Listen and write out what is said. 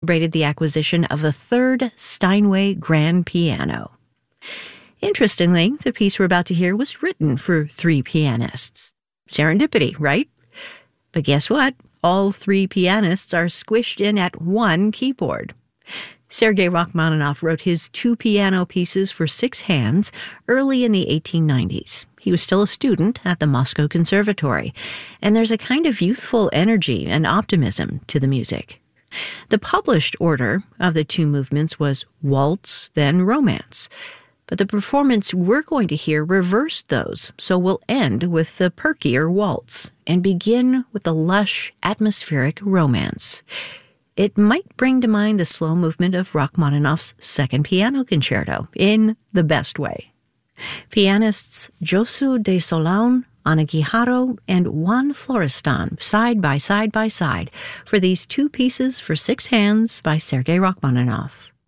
celebrated the acquisition of a third Steinway grand piano. Interestingly, the piece we're about to hear was written for 3 pianists. Serendipity, right? But guess what? All 3 pianists are squished in at one keyboard. Sergei Rachmaninoff wrote his 2 piano pieces for 6 hands early in the 1890s. He was still a student at the Moscow Conservatory, and there's a kind of youthful energy and optimism to the music. The published order of the 2 movements was waltz, then romance. But the performance we're going to hear reversed those, so we'll end with the perkier waltz and begin with the lush, atmospheric romance. It might bring to mind the slow movement of Rachmaninoff's Second Piano Concerto, in the best way. Pianists Josu de Solán, Ana Guijarro, and Juan Florestan side by side for these 2 pieces for 6 hands by Sergei Rachmaninoff.